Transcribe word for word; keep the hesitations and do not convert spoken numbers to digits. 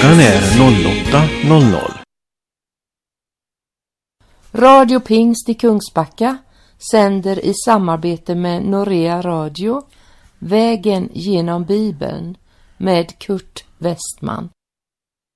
Klockan är åtta noll noll. Radio Pingst i Kungsbacka sänder i samarbete med Norea Radio Vägen genom Bibeln med Kurt Westman.